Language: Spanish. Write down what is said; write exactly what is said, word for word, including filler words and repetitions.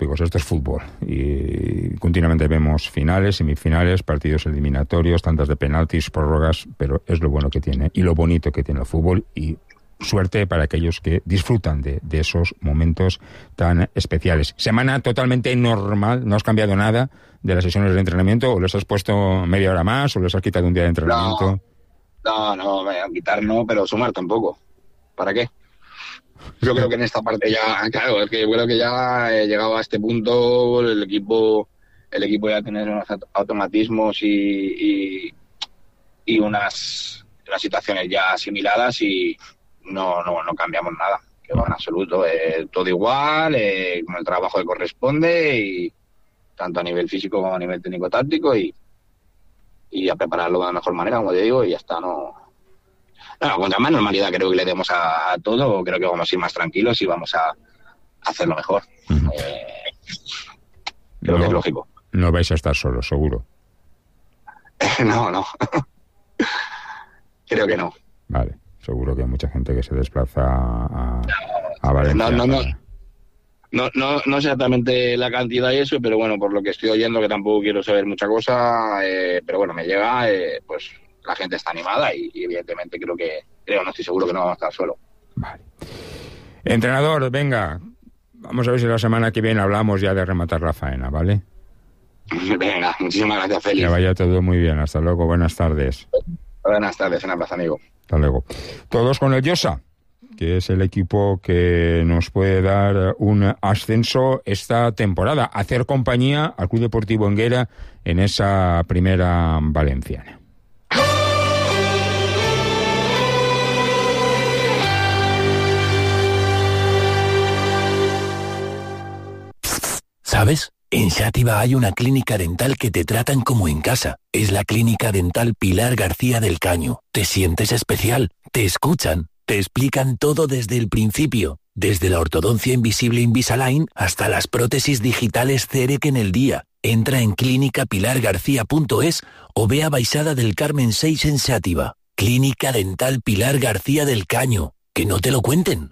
tópicos, esto es fútbol y continuamente vemos finales, semifinales, partidos eliminatorios, tantas de penaltis, prórrogas, pero es lo bueno que tiene y lo bonito que tiene el fútbol, y suerte para aquellos que disfrutan de, de esos momentos tan especiales. Semana totalmente normal, no has cambiado nada de las sesiones de entrenamiento, o les has puesto media hora más, o les has quitado un día de entrenamiento. No, no, no, quitar no, pero sumar tampoco. ¿Para qué? Yo creo que en esta parte ya, claro, es que yo creo que ya he llegado a este punto, el equipo el equipo ya tiene unos automatismos y, y, y unas, unas situaciones ya asimiladas y no, no, no cambiamos nada, que va en absoluto, eh, todo igual, eh, con el trabajo que corresponde, y tanto a nivel físico como a nivel técnico-táctico, y, y a prepararlo de la mejor manera, como te digo, y ya está, no... No, contra más normalidad creo que le demos a, a todo, creo que vamos a ir más tranquilos y vamos a, a hacerlo mejor. Uh-huh. Eh, creo no, que es lógico. No vais a estar solos, seguro. no, no. Creo que no. Vale, seguro que hay mucha gente que se desplaza a, a Valencia. No, no, no. No, no, no sé exactamente la cantidad y eso, pero bueno, por lo que estoy oyendo, que tampoco quiero saber mucha cosa, eh, pero bueno, me llega, eh, pues... la gente está animada y, y evidentemente creo que, creo, no estoy seguro que no vamos a estar solo. Vale. Entrenador, venga, vamos a ver si la semana que viene hablamos ya de rematar la faena, ¿vale? Venga, muchísimas gracias, Félix. Que vaya todo muy bien, hasta luego, buenas tardes. Buenas tardes, un abrazo, amigo. Hasta luego. Todos con el Llosa, que es el equipo que nos puede dar un ascenso esta temporada, hacer compañía al Club Deportivo Enguera en esa primera valenciana. ¿Sabes? En Xàtiva hay una clínica dental que te tratan como en casa. Es la Clínica Dental Pilar García del Caño. Te sientes especial, te escuchan, te explican todo desde el principio. Desde la ortodoncia invisible Invisalign hasta las prótesis digitales C E R E C en el día. Entra en clínica pilar garcía punto es o ve a Baixada del Carmen seis en Xàtiva. Clínica Dental Pilar García del Caño. Que no te lo cuenten.